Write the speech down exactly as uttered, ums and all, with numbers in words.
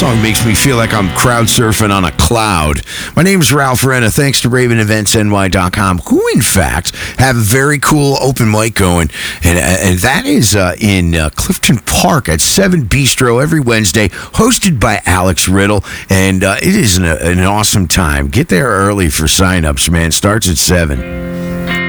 Song makes me feel like I'm crowd surfing on a cloud. My name is Ralph Renna. Thanks to Raven Events N Y dot com, who in fact have a very cool open mic going, and and that is uh, in uh, Clifton Park at Seven Bistro every Wednesday, hosted by Alex Riddle, and uh, it is an, an awesome time. Get there early for signups, man. Starts at seven.